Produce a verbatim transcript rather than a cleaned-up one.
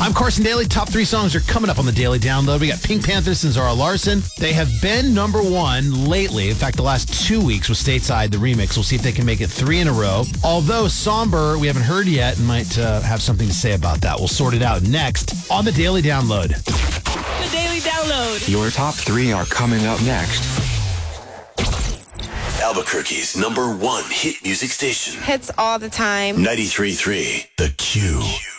I'm Carson Daly. Top three songs are coming up on the Daily Download. We got Pink Panthers and Zara Larsson. They have been number one lately. In fact, the last two weeks with Stateside, the remix. We'll see if they can make it three in a row. Although Somber, we haven't heard yet and might uh, have something to say about that. We'll sort it out next on the Daily Download. The Daily Download. Your top three are coming up next. Albuquerque's number one hit music station. Hits all the time. ninety-three point three The Q.